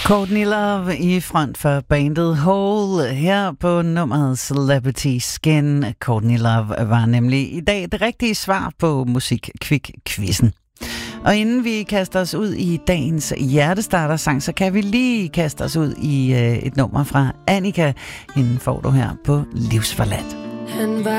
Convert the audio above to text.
Courtney Love i front for bandet Hole her på nummeret Celebrity Skin. Courtney Love var nemlig i dag det rigtige svar på Musik-Kvik-quizzen. Og inden vi kaster os ud i dagens hjertestarter-sang, så kan vi lige kaste os ud i et nummer fra Annika. Hende får du her på Livsforladt.